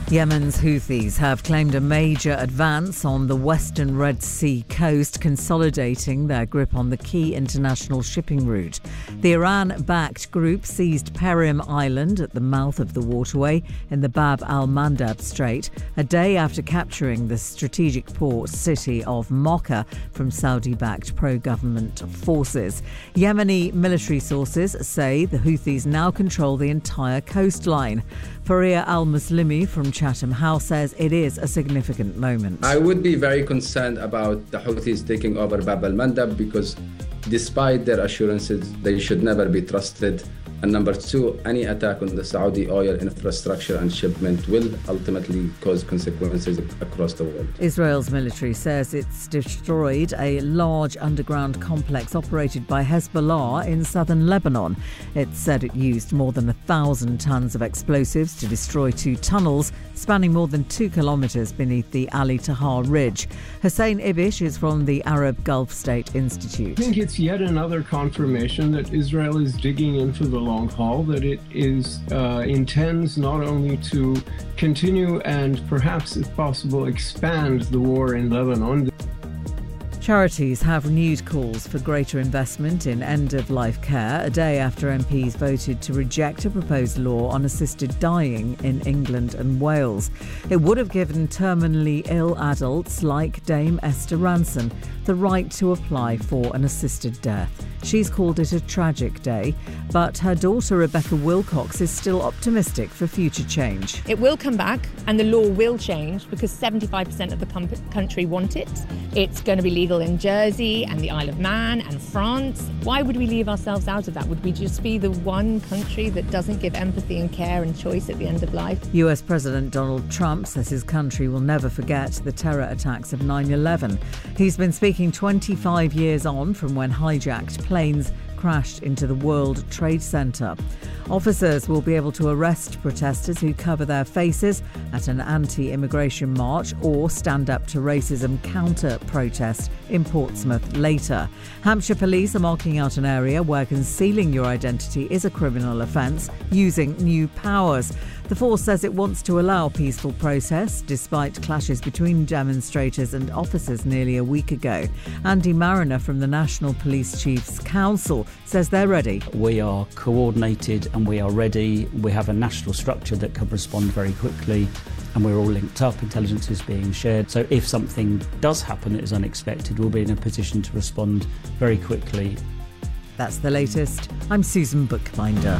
Yemen's Houthis have claimed a major advance on the western Red Sea coast, consolidating their grip on the key international shipping route. The Iran-backed group seized Perim Island at the mouth of the waterway in the Bab al-Mandab Strait, a day after capturing the strategic port city of Mocha from Saudi-backed pro-government forces. Yemeni military sources say the Houthis now control the entire coastline. Faria al-Muslimi from Chatham House says it is a significant moment. I would be very concerned about the Houthis taking over Bab al-Mandab because despite their assurances, they should never be trusted. And number two, any attack on the Saudi oil infrastructure and shipment will ultimately cause consequences across the world. Israel's military says it's destroyed a large underground complex operated by Hezbollah in southern Lebanon. It said it used more than 1,000 tons of explosives to destroy 2 tunnels spanning more than 2 kilometres beneath the Ali Tahar Ridge. Hussein Ibish is from the Arab Gulf State Institute. I think it's yet another confirmation that Israel is digging in for the long haul, that it is intends not only to continue and perhaps, if possible, expand the war in Lebanon. Charities have renewed calls for greater investment in end-of-life care a day after MPs voted to reject a proposed law on assisted dying in England and Wales. It would have given terminally ill adults like Dame Esther Ranson the right to apply for an assisted death. She's called it a tragic day, but her daughter Rebecca Wilcox is still optimistic for future change. It will come back and the law will change because 75% of the country want it. It's going to be legal in Jersey and the Isle of Man and France. Why would we leave ourselves out of that? Would we just be the one country that doesn't give empathy and care and choice at the end of life? US President Donald Trump says his country will never forget the terror attacks of 9/11. He's been speaking 25 years on from when hijacked planes crashed into the World Trade Center. Officers will be able to arrest protesters who cover their faces at an anti-immigration march or stand up to racism counter-protest in Portsmouth later. Hampshire police are marking out an area where concealing your identity is a criminal offence using new powers. The force says it wants to allow peaceful protests despite clashes between demonstrators and officers nearly a week ago. Andy Mariner from the National Police Chiefs Council says they're ready. We are coordinated and we are ready. We have a national structure that can respond very quickly and we're all linked up. Intelligence is being shared. So if something does happen that is unexpected, we'll be in a position to respond very quickly. That's the latest. I'm Susan Bookbinder.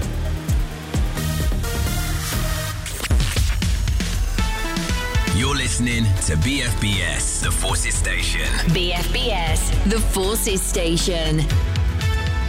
You're listening to BFBS, The Forces Station. BFBS, The Forces Station.